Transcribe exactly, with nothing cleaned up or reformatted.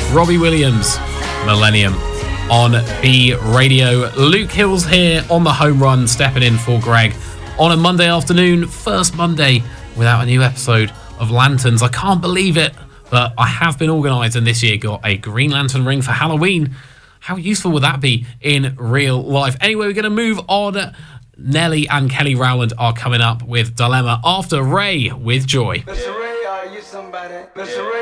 Robbie Williams, Millennium on B Radio. Luke Hill's here on the home run, stepping in for Greg on a Monday afternoon, first Monday without a new episode of Lanterns. I can't believe it, but I have been organised and this year got a Green Lantern ring for Halloween. How useful would that be in real life? Anyway, we're going to move on. Nelly and Kelly Rowland are coming up with Dilemma after Ray with Joy. Mister Ray, are you somebody? Mister Ray.